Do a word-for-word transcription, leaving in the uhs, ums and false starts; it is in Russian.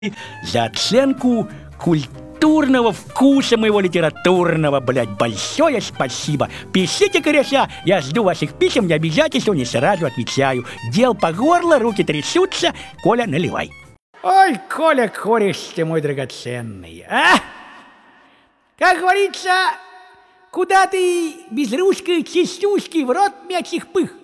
за оценку культурного вкуса моего литературного, блядь, большое спасибо. Пишите, коряся, я жду ваших писем, не обязательно, не сразу отвечаю. Дел по горло, руки трясутся. Коля, наливай. Ой, Коля, кореш ты мой драгоценный, а? Как говорится, куда ты без русской частушки в рот мячих пых?